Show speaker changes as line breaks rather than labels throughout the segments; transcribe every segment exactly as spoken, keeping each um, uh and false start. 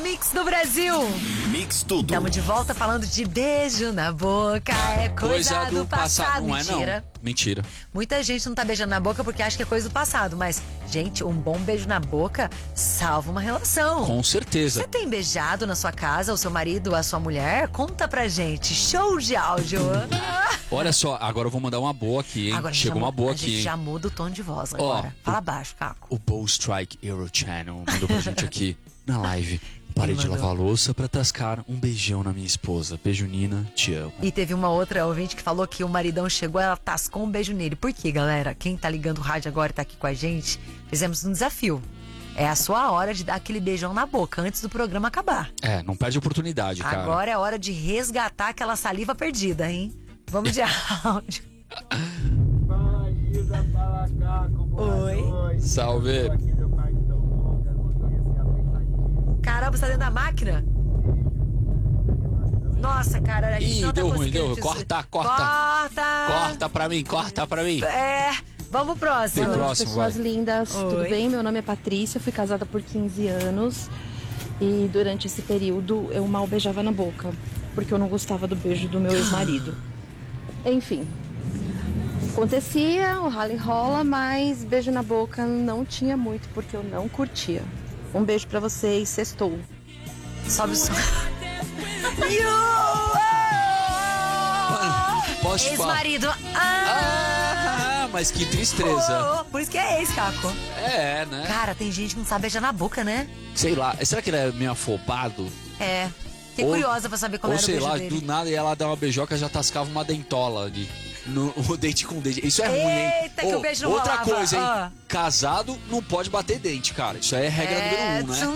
Mix do Brasil.
Mix tudo.
Estamos de volta falando de beijo na boca. É coisa, coisa do, do passado. passado.
Não
Mentira.
É, não. Mentira.
Muita gente não tá beijando na boca porque acha que é coisa do passado. Mas, gente, um bom beijo na boca salva uma relação.
Com certeza.
Você tem beijado na sua casa o seu marido, a sua mulher? Conta pra gente. Show de áudio.
Olha só, agora eu vou mandar uma boa aqui, hein?
Agora
Chegou
já,
uma boa
a
aqui.
A gente
hein?
já muda o tom de voz agora.
Ó,
Fala
o,
baixo, Caco.
O Bow Strike Euro Channel mandou pra gente aqui na live. Parei de
mandou?
lavar a louça pra tascar um beijão na minha esposa. Beijo, Nina, te amo.
E teve uma outra ouvinte que falou que o maridão chegou, ela tascou um beijo nele. Por quê, galera? Quem tá ligando o rádio agora e tá aqui com a gente, fizemos um desafio. É a sua hora de dar aquele beijão na boca antes do programa acabar.
É, não perde oportunidade, cara.
Agora é hora de resgatar aquela saliva perdida, hein? Vamos de áudio.
Fala, Giza, fala, Caco, boa
Oi.
noite.
Salve.
Eu aqui do cartão Longa, motorista aplicativo.
Caramba, você tá dentro da máquina? Nossa, cara, a gente
Ih,
não tá
deu ruim,
conseguindo
deu ruim.
disso.
Corta, corta.
Corta.
Corta pra mim, corta pra mim.
É, vamos pro próximo.
Tem
Boa noite,
próximo,
pessoas
vai.
lindas,
Oi.
tudo bem? Meu nome é Patrícia, fui casada por quinze anos e durante esse período eu mal beijava na boca, porque eu não gostava do beijo do meu ex-marido. Enfim, acontecia, o rala e rola, mas beijo na boca não tinha muito, porque eu não curtia. Um beijo pra vocês, sextou.
Sobe o som.
Posso te falar?
Ex-marido. Ah,
Ah, mas que tristeza.
oh, oh, por isso que é ex, Caco.
É, né?
Cara, tem gente que não sabe beijar na boca, né?
Sei lá, será que ele é meio afobado?
É. Fiquei
Ou-
curiosa pra saber como
Ou
era o
sei
beijo
lá,
dele.
do nada e ela dá uma beijoca já tascava uma dentola ali. No, o dente com dente. Isso é ruim, hein?
Eita, que
Ô,
o beijo não
outra
rolava.
coisa, hein?
Ah.
Casado não pode bater dente, cara. Isso aí é regra
É,
número um, né?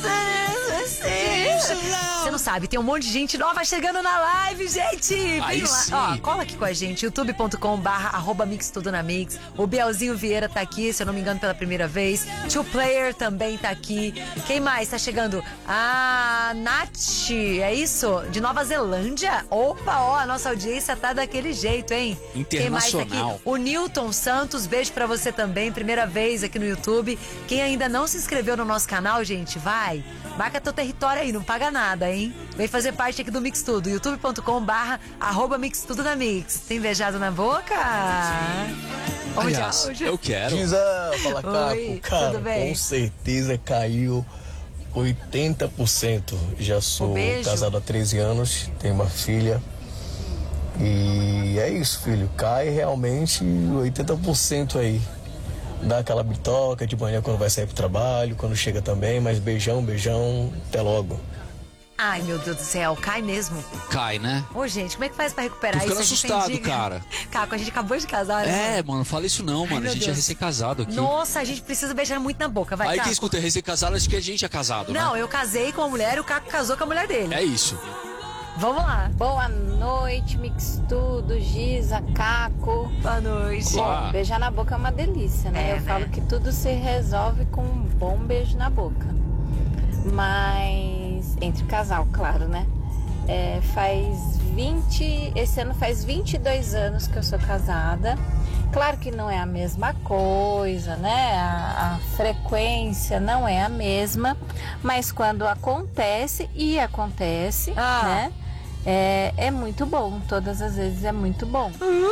Você não sabe, tem um monte de gente nova chegando na live, gente!
Aí
Vem lá.
sim.
Ó, cola aqui com a gente, youtube ponto com barra arroba mix tudo na mix. O Bielzinho Vieira tá aqui, se eu não me engano, pela primeira vez. Two Player também tá aqui. Quem mais tá chegando? A Nath, é isso? De Nova Zelândia? Opa, ó, a nossa audiência tá daquele jeito, hein? Quem mais tá aqui?
Internacional.
O Newton Santos, beijo pra você também, primeira vez aqui no YouTube. Quem ainda não se inscreveu no nosso canal, gente, vai, marca teu território aí, não paga nada, hein? Vem fazer parte aqui do Mix Tudo, youtube ponto com barra arroba Mix Tudo na Mix. Tem beijado na boca? Vamos de
Aliás,
áudio.
eu quero.
Giza, fala
Oi,
Caco, cara,
tudo bem?
com certeza caiu oitenta por cento. Já sou
Um beijo.
casado há treze anos, tenho uma filha. E é isso, filho, cai realmente oitenta por cento aí. Dá aquela bitoca de manhã quando vai sair pro trabalho, quando chega também, mas beijão, beijão, até logo.
Ai, meu Deus do céu, cai mesmo.
Cai, né?
Ô, gente, como é que faz pra recuperar
Tô ficando
isso? A gente
assustado,
tem dica?
cara.
Caco, a gente acabou de casar, né?
É, mano, fala isso não, mano.
meu
A gente é
Deus.
recém-casado aqui.
Nossa, a gente precisa beijar muito na boca, vai,
Aí
Caco.
quem escuta recém-casado acha que a gente é casado,
Não,
né?
eu casei com a mulher e o Caco casou com a mulher dele.
É isso.
Vamos lá.
Boa noite, Mix Tudo, Giza, Caco.
Boa noite.
Olá.
Bom, beijar na boca é uma delícia, né?
É,
Eu
né?
falo que tudo se resolve com um bom beijo na boca. Mas, entre casal, claro, né? É, faz vinte, esse ano faz vinte e dois anos que eu sou casada. Claro que não é a mesma coisa, né? A, a frequência não é a mesma, mas quando acontece, e acontece,
Ah.
né? É, é muito bom, todas as vezes é muito bom.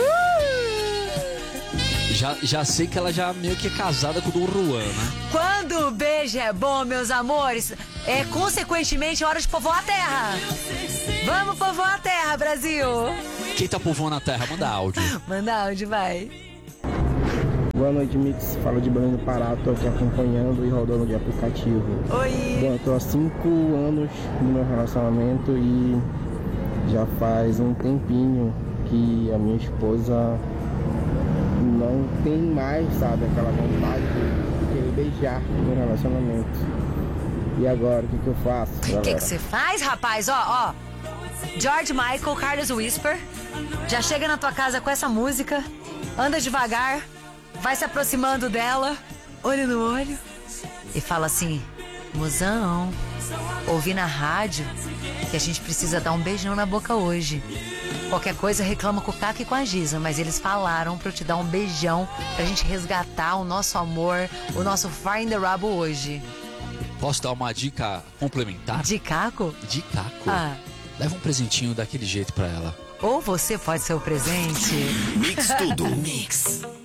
Já, já sei que ela já meio que é casada com o Dom Juan, né?
Quando o beijo é bom, meus amores, é consequentemente hora de povoar a terra. Vamos povoar a terra, Brasil.
Quem tá povoando a terra, manda áudio.
Manda áudio, vai.
Boa noite, Mix. Fala de Belém do Pará, tô aqui acompanhando e rodando de aplicativo.
Oi.
Bom, eu tô há cinco anos no meu relacionamento e já faz um tempinho que a minha esposa não tem mais, sabe, aquela vontade de querer beijar no relacionamento. E agora, o que que eu faço,
O que
galera?
que você faz, rapaz? Ó, ó. George Michael, Carlos Whisper. Já chega na tua casa com essa música. Anda devagar. Vai se aproximando dela. Olho no olho. E fala assim: mozão, ouvi na rádio que a gente precisa dar um beijão na boca hoje. Qualquer coisa reclama com o Caco e com a Giza, mas eles falaram pra eu te dar um beijão pra gente resgatar o nosso amor, o nosso Fire in the Rabo hoje.
Posso dar uma dica complementar?
De caco?
De caco?
Ah.
Leva um presentinho daquele jeito pra ela.
Ou você pode ser o presente.
Mix tudo. Mix.